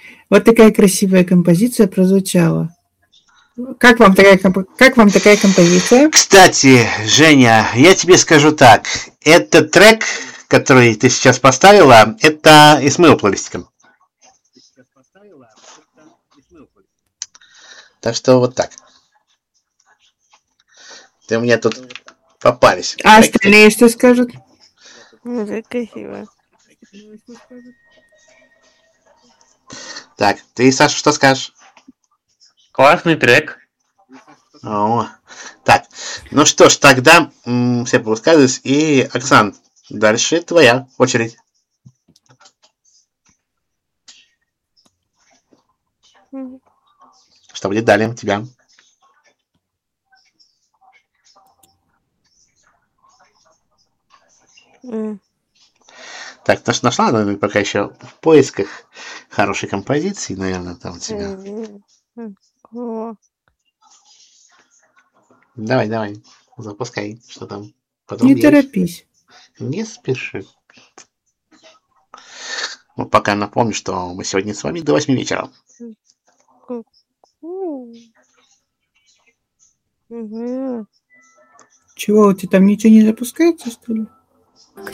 Вот такая красивая композиция прозвучала. Как вам такая композиция? Кстати, Женя, я тебе скажу так. Этот трек, который ты сейчас поставила, это и с моего плейлистика. Так что вот так. Ты у меня тут попались. А остальные что скажут? Это красиво. Так, ты, Саша, что скажешь? Классный трек. О, так, ну что ж, тогда все повысказывались. И, Оксан, дальше твоя очередь. Что будет далее у тебя? Так, ты нашла, наверное, пока еще в поисках хорошей композиции, наверное, там у тебя. Давай, запускай, что там. Потом Не торопись. Не спеши. Ну, пока напомню, что мы сегодня с вами до 8 вечера. Чего, у тебя там ничего не запускается, что ли?